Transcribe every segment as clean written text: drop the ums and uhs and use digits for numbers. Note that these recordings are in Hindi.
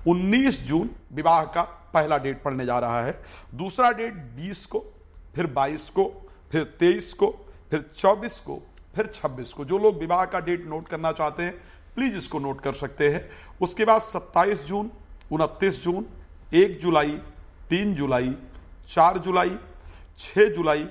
19 जून विवाह का पहला डेट पड़ने जा रहा है। दूसरा डेट 20 को, फिर 22 को, फिर 23 को, फिर 24 को, फिर 26 को। जो लोग विवाह का डेट नोट करना चाहते हैं प्लीज इसको नोट कर सकते हैं। उसके बाद 27 जून, 29 जून, 1 जुलाई, 3 जुलाई, 4 जुलाई, 6 जुलाई,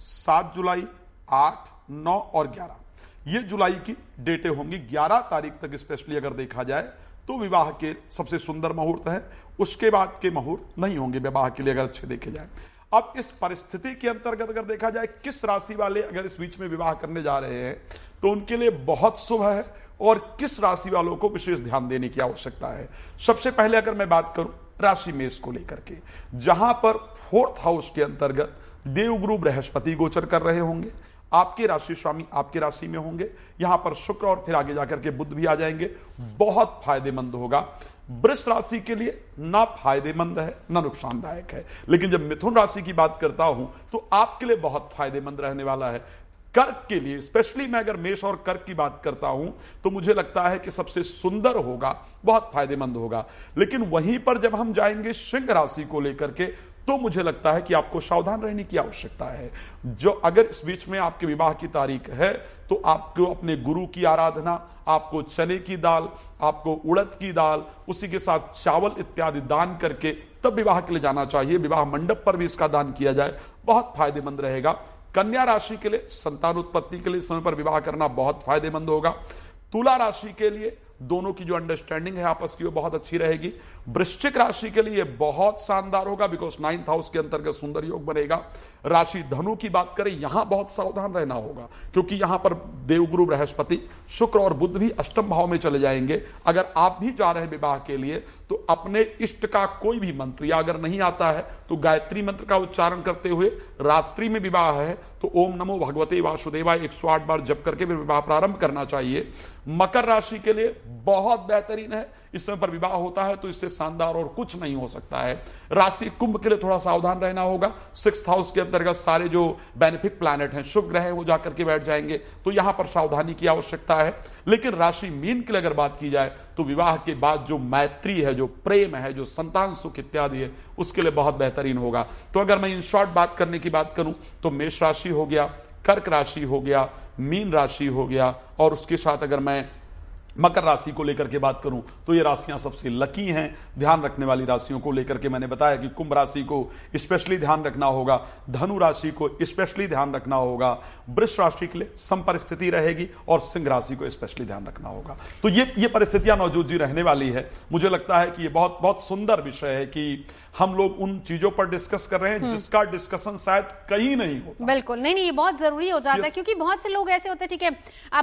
7 जुलाई, 8, 9 और 11, ये जुलाई की डेटें होंगी। 11 तारीख तक स्पेशली अगर देखा जाए तो विवाह के सबसे सुंदर मुहूर्त है। उसके बाद के मुहूर्त नहीं होंगे विवाह के लिए अगर अच्छे देखे जाए। अब इस परिस्थिति के अंतर्गत अगर देखा जाए किस राशि वाले अगर इस बीच में विवाह करने जा रहे हैं तो उनके लिए बहुत शुभ है और किस राशि वालों को विशेष ध्यान देने की आवश्यकता है। सबसे पहले अगर मैं बात करूं राशि मेष को लेकर के, जहां पर 4th हाउस के अंतर्गत देवगुरु बृहस्पति गोचर कर रहे होंगे, आपके राशि स्वामी आपके राशि में होंगे, यहां पर शुक्र और फिर आगे जाकर के बुध भी आ जाएंगे। बहुत फायदेमंद होगा। वृष राशि के लिए ना फायदेमंद है ना नुकसानदायक है, लेकिन जब मिथुन राशि की बात करता हूं तो आपके लिए बहुत फायदेमंद रहने वाला है। कर्क के लिए स्पेशली मैं अगर मेष और कर्क की बात करता हूं तो मुझे लगता है कि सबसे सुंदर होगा, बहुत फायदेमंद होगा। लेकिन वहीं पर जब हम जाएंगे सिंह राशि को लेकर के तो मुझे लगता है कि आपको सावधान रहने की आवश्यकता है। जो अगर इस बीच में आपके विवाह की तारीख है तो आपको अपने गुरु की आराधना, आपको चने की दाल, आपको उड़द की दाल, उसी के साथ चावल इत्यादि दान करके तब विवाह के लिए जाना चाहिए। विवाह मंडप पर भी इसका दान किया जाए, बहुत फायदेमंद रहेगा। कन्या राशि के लिए संतान उत्पत्ति के लिए समय पर विवाह करना बहुत फायदेमंद होगा। तुला राशि के लिए दोनों की जो अंडरस्टैंडिंग है आपस की वो बहुत अच्छी रहेगी। वृश्चिक राशि के लिए बहुत शानदार होगा बिकॉज 9th हाउस के अंतर्गत सुंदर योग बनेगा। राशि धनु की बात करें यहां बहुत सावधान रहना होगा क्योंकि यहां पर देवगुरु बृहस्पति, शुक्र और बुध भी अष्टम भाव में चले जाएंगे। अगर आप भी जा रहे हैं विवाह के लिए तो अपने इष्ट का कोई भी मंत्र या अगर नहीं आता है तो गायत्री मंत्र का उच्चारण करते हुए, रात्रि में विवाह है तो ओम नमो भगवते वासुदेवाय 108 बार जप करके फिर विवाह प्रारंभ करना चाहिए। मकर राशि के लिए बहुत बेहतरीन है। इस समय पर विवाह होता है तो इससे शानदार और कुछ नहीं हो सकता है। राशि कुंभ के लिए थोड़ा सावधान रहना होगा। 6th हाउस के अंतर्गत सारे जो बेनिफिक प्लैनेट हैं, शुभ ग्रह हैं, वो जाकर के बैठ जाएंगे तो यहां पर सावधानी की आवश्यकता है। लेकिन राशि मीन के लिए अगर बात की जाए तो विवाह के बाद जो मैत्री है, जो प्रेम है, जो संतान सुख इत्यादि है, उसके लिए बहुत बेहतरीन होगा। तो अगर मैं इन शॉर्ट बात करने की बात करूं तो मेष राशि हो गया, कर्क राशि हो गया, मीन राशि हो गया और उसके साथ अगर मैं मकर राशि को लेकर के बात करूं तो ये राशियां सबसे लकी हैं। ध्यान रखने वाली राशियों को लेकर के मैंने बताया कि कुंभ राशि को स्पेशली ध्यान रखना होगा, धनु राशि को स्पेशली ध्यान रखना होगा, वृष राशि के लिए सम परिस्थिति रहेगी और सिंह राशि को स्पेशली ध्यान रखना होगा। तो ये परिस्थितियां नवजोत जी रहने वाली है। मुझे लगता है कि ये बहुत बहुत सुंदर विषय है कि हम लोग उन चीजों पर डिस्कस कर रहे हैं जिसका डिस्कशन शायद कहीं नहीं होता। बिल्कुल नहीं, ये बहुत जरूरी हो जाता है क्योंकि बहुत से लोग ऐसे होते हैं, ठीक है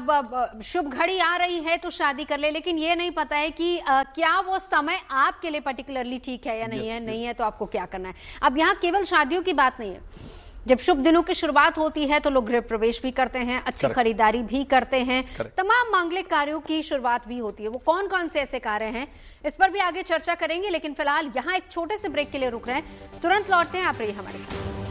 अब शुभ घड़ी आ रही है तो शादी कर ले, लेकिन ये नहीं पता है कि क्या वो समय आपके लिए पर्टिकुलरली ठीक है या नहीं है। नहीं है तो आपको क्या करना है। अब यहाँ केवल शादियों की बात नहीं है, जब शुभ दिनों की शुरुआत होती है तो लोग गृह प्रवेश भी करते हैं, अच्छी खरीदारी भी करते हैं, तमाम मांगलिक कार्यों की शुरुआत भी होती है। वो कौन कौन से ऐसे कार्य हैं इस पर भी आगे चर्चा करेंगे, लेकिन फिलहाल यहाँ एक छोटे से ब्रेक के लिए रुक रहे हैं। तुरंत लौटते हैं, आप रहिए हमारे साथ।